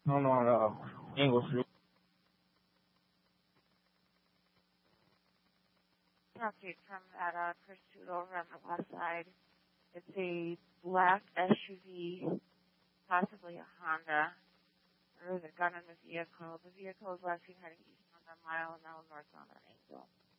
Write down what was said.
on English. Update from that pursuit over on the west side. It's a black SUV, possibly a Honda. There is a gun in the vehicle. The vehicle is last seen heading east on a mile and now northbound on Angel.